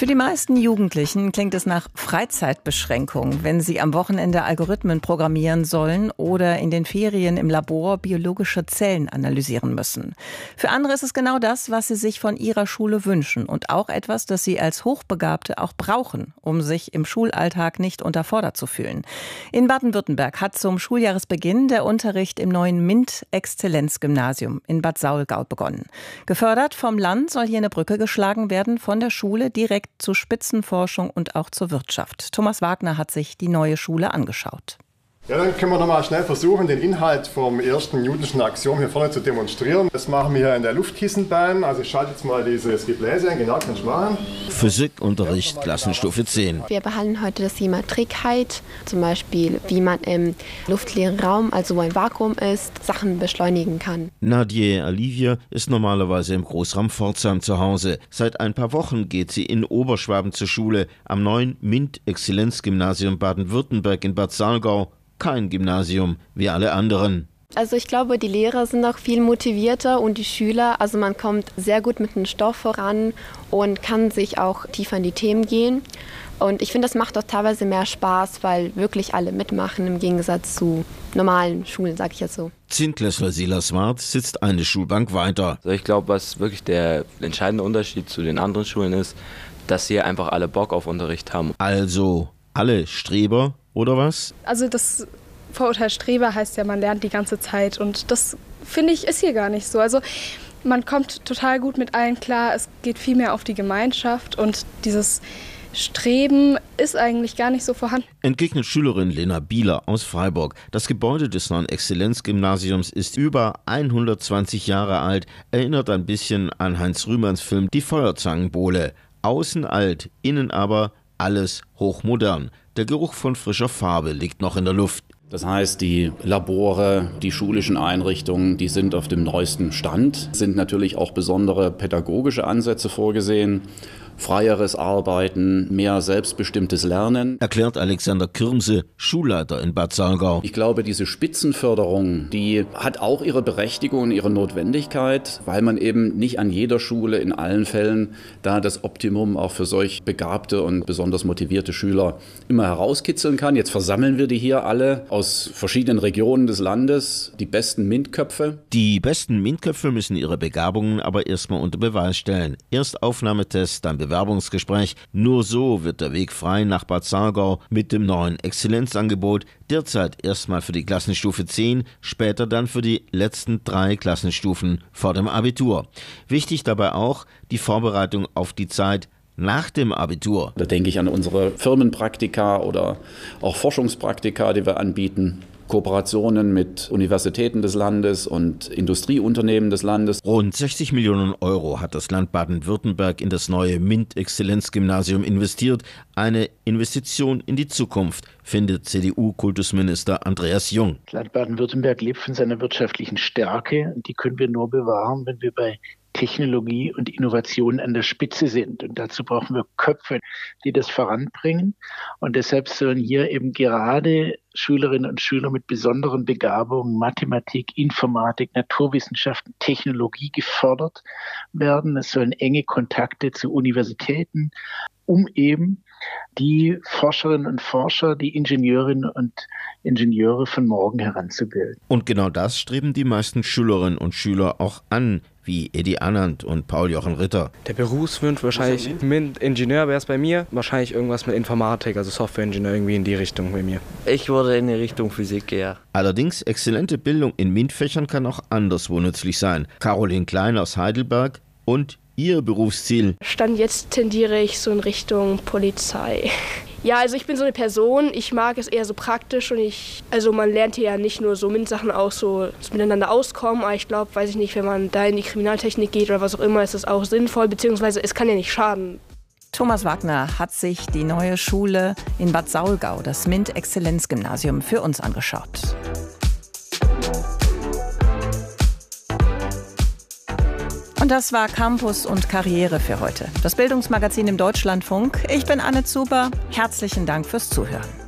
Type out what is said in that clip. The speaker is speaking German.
Für die meisten Jugendlichen klingt es nach Freizeitbeschränkung, wenn sie am Wochenende Algorithmen programmieren sollen oder in den Ferien im Labor biologische Zellen analysieren müssen. Für andere ist es genau das, was sie sich von ihrer Schule wünschen und auch etwas, das sie als Hochbegabte auch brauchen, um sich im Schulalltag nicht unterfordert zu fühlen. In Baden-Württemberg hat zum Schuljahresbeginn der Unterricht im neuen MINT-Exzellenz-Gymnasium in Bad Saulgau begonnen. Gefördert vom Land soll hier eine Brücke geschlagen werden von der Schule direkt zur Spitzenforschung und auch zur Wirtschaft. Thomas Wagner hat sich die neue Schule angeschaut. Ja, dann können wir noch mal schnell versuchen, den Inhalt vom ersten Newtonschen Axiom hier vorne zu demonstrieren. Das machen wir hier in der Luftkissenbahn. Also ich schalte jetzt mal dieses Gebläse ein, genau, kannst du machen. Physikunterricht, Klassenstufe 10. Wir behandeln heute das Thema Trägheit, zum Beispiel wie man im luftleeren Raum, also wo ein Vakuum ist, Sachen beschleunigen kann. Nadje Olivia ist normalerweise im Großraum Pforzheim zu Hause. Seit ein paar Wochen geht sie in Oberschwaben zur Schule, am neuen MINT-Exzellenz-Gymnasium Baden-Württemberg in Bad Saulgau. Kein Gymnasium wie alle anderen. Also ich glaube, die Lehrer sind auch viel motivierter und die Schüler, also man kommt sehr gut mit dem Stoff voran und kann sich auch tiefer in die Themen gehen. Und ich finde, das macht auch teilweise mehr Spaß, weil wirklich alle mitmachen im Gegensatz zu normalen Schulen, sage ich jetzt so. Zehntklässler Silas Wart sitzt eine Schulbank weiter. Also ich glaube, was wirklich der entscheidende Unterschied zu den anderen Schulen ist, dass hier einfach alle Bock auf Unterricht haben. Also alle Streber oder was? Also das Vorurteil Streber heißt ja, man lernt die ganze Zeit und das, finde ich, ist hier gar nicht so. Also man kommt total gut mit allen klar, es geht viel mehr auf die Gemeinschaft und dieses Streben ist eigentlich gar nicht so vorhanden. Entgegnet Schülerin Lena Bieler aus Freiburg. Das Gebäude des neuen Exzellenzgymnasiums ist über 120 Jahre alt, erinnert ein bisschen an Heinz Rühmanns Film Die Feuerzangenbowle. Außen alt, innen aber alles hochmodern. Der Geruch von frischer Farbe liegt noch in der Luft. Das heißt, die Labore, die schulischen Einrichtungen, die sind auf dem neuesten Stand. Es sind natürlich auch besondere pädagogische Ansätze vorgesehen. Freieres Arbeiten, mehr selbstbestimmtes Lernen. Erklärt Alexander Kirmse, Schulleiter in Bad Saulgau. Ich glaube, diese Spitzenförderung, die hat auch ihre Berechtigung und ihre Notwendigkeit, weil man eben nicht an jeder Schule in allen Fällen da das Optimum auch für solch begabte und besonders motivierte Schüler immer herauskitzeln kann. Jetzt versammeln wir die hier alle aus verschiedenen Regionen des Landes, die besten MINT-Köpfe. Die besten MINT-Köpfe müssen ihre Begabungen aber erstmal unter Beweis stellen. Erst Aufnahmetest, dann Bewerbungsgespräch. Nur so wird der Weg frei nach Bad Saulgau mit dem neuen Exzellenzangebot. Derzeit erstmal für die Klassenstufe 10, später dann für die letzten 3 Klassenstufen vor dem Abitur. Wichtig dabei auch die Vorbereitung auf die Zeit nach dem Abitur. Da denke ich an unsere Firmenpraktika oder auch Forschungspraktika, die wir anbieten. Kooperationen mit Universitäten des Landes und Industrieunternehmen des Landes. Rund 60 Millionen Euro hat das Land Baden-Württemberg in das neue MINT-Exzellenz-Gymnasium investiert. Eine Investition in die Zukunft, findet CDU-Kultusminister Andreas Jung. Das Land Baden-Württemberg lebt von seiner wirtschaftlichen Stärke und die können wir nur bewahren, wenn wir bei Technologie und Innovation an der Spitze sind. Und dazu brauchen wir Köpfe, die das voranbringen. Und deshalb sollen hier eben gerade Schülerinnen und Schüler mit besonderen Begabungen, Mathematik, Informatik, Naturwissenschaften, Technologie gefördert werden. Es sollen enge Kontakte zu Universitäten, um eben die Forscherinnen und Forscher, die Ingenieurinnen und Ingenieure von morgen heranzubilden. Und genau das streben die meisten Schülerinnen und Schüler auch an, wie Edi Annand und Paul-Jochen Ritter. Der Berufswunsch wahrscheinlich mit Ingenieur wäre es bei mir, wahrscheinlich irgendwas mit Informatik, also Softwareingenieur irgendwie in die Richtung bei mir. Ich würde in die Richtung Physik gehen. Allerdings, exzellente Bildung in MINT-Fächern kann auch anderswo nützlich sein. Caroline Klein aus Heidelberg und Ihr Berufsziel? Stand jetzt tendiere ich so in Richtung Polizei. Ja, also ich bin so eine Person, ich mag es eher so praktisch und also man lernt hier ja nicht nur so MINT-Sachen aus, so das Miteinander auskommen, aber ich glaube, weiß ich nicht, wenn man da in die Kriminaltechnik geht oder was auch immer, ist es auch sinnvoll, beziehungsweise es kann ja nicht schaden. Thomas Wagner hat sich die neue Schule in Bad Saulgau, das MINT-Exzellenz-Gymnasium, für uns angeschaut. Und das war Campus und Karriere für heute. Das Bildungsmagazin im Deutschlandfunk. Ich bin Anne Zuber. Herzlichen Dank fürs Zuhören.